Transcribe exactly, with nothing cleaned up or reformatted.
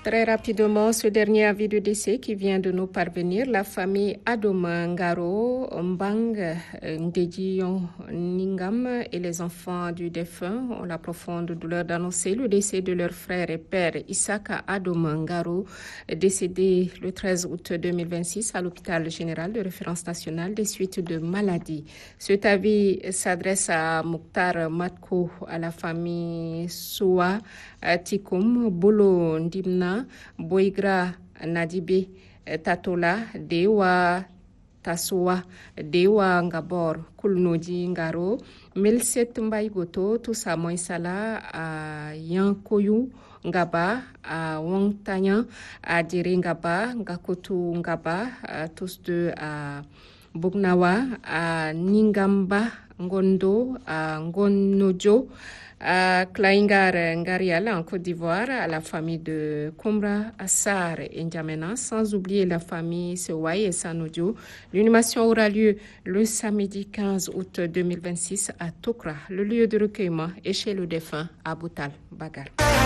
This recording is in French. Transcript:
Très rapidement, ce dernier avis de décès qui vient de nous parvenir, la famille Adoma Ngaro, Mbang, Ndedion Ningam et les enfants du défunt ont la profonde douleur d'annoncer le décès de leur frère et père Isaka Adoma Ngaro, décédé le treize août deux mille vingt-six à l'hôpital général de référence nationale des suites de maladie. Cet avis s'adresse à Mokhtar Matko, à la famille Soua Tikoum, Bolo Ndimna, Boigra Nadibe Tatola, Dewa Tasowa, Dewa Ngabor, Kulnoji Ngaro, Melset Mbaïgoto, Toussa Moïsala, à Yankoyou Ngaba, à Wangtanyan, à Dire Ngaba, Ngakotu Ngaba, tous deux à Bugnawa, à Ningamba, Ngondo, à Ngonojo, à Klaingar Ngarial en Côte d'Ivoire, à la famille de Koumra Assar et N'Djamena, sans oublier la famille Sewai et Sanodio. L'inhumation aura lieu le samedi quinze août deux mille vingt-six à Tokra. Le lieu de recueillement est chez le défunt à Boutal, Bagar.